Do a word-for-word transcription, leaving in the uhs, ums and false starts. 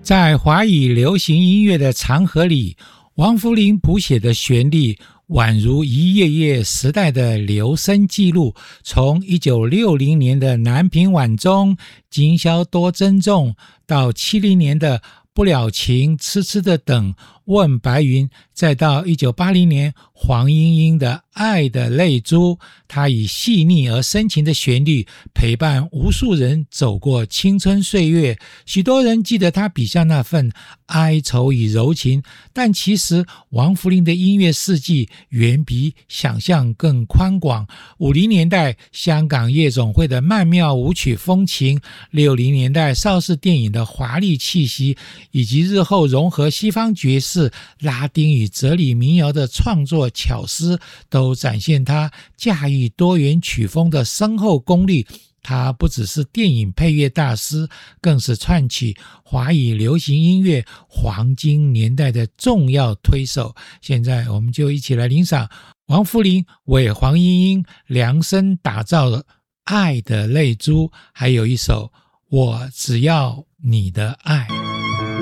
在华语流行音乐的长河里，王福林谱写的旋律宛如一页页时代的留声记录，从一九六零年的南屏晚钟，今宵多珍重，到七零年的不了情痴痴的等，问白云，再到一九八零年黄莺莺的爱的泪珠。他以细腻而深情的旋律陪伴无数人走过青春岁月，许多人记得他笔下那份哀愁与柔情，但其实王福林的音乐事迹远比想象更宽广。五零年代香港夜总会的曼妙舞曲风情，六零年代邵氏电影的华丽气息，以及日后融合西方爵士、拉丁与哲理民谣的创作巧思，都展现他驾驭多元曲风的深厚功力。他不只是电影配乐大师，更是串起华语流行音乐黄金年代的重要推手。现在我们就一起来欣赏王福林为黄莺莺量身打造的《爱的泪珠》，还有一首《我只要你的爱》。